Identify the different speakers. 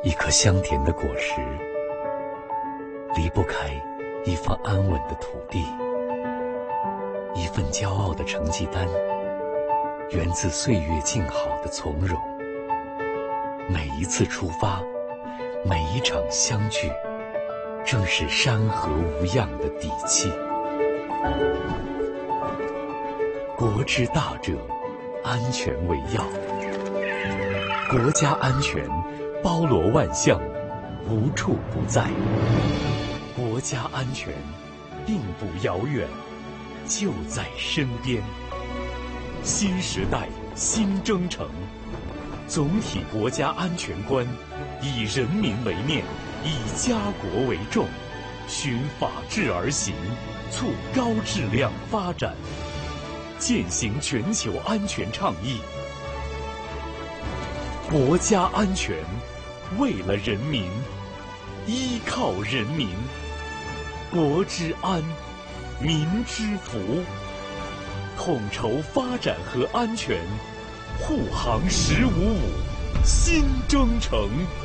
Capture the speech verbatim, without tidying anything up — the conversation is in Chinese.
Speaker 1: 一颗香甜的果实，离不开一方安稳的土地，一份骄傲的成绩单，源自岁月静好的从容。每一次出发，每一场相聚，正是山河无恙的底气。国之大者，安全为要。国家安全包罗万象，无处不在。国家安全并不遥远，就在身边。新时代新征程，总体国家安全观以人民为面，以家国为重，循法治而行，促高质量发展，践行全球安全倡议。国家安全，为了人民，依靠人民，国之安，民之福，统筹发展和安全，护航十五五新征程。